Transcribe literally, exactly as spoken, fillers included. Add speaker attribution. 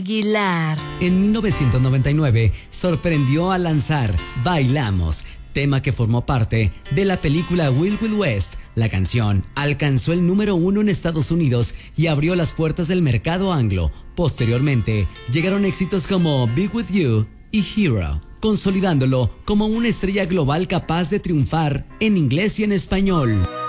Speaker 1: Aguilar.
Speaker 2: En mil novecientos noventa y nueve sorprendió al lanzar Bailamos, tema que formó parte de la película Wild Wild West. La canción alcanzó el número uno en Estados Unidos y abrió las puertas del mercado anglo. Posteriormente, llegaron éxitos como Be With You y Hero, consolidándolo como una estrella global capaz de triunfar en inglés y en español.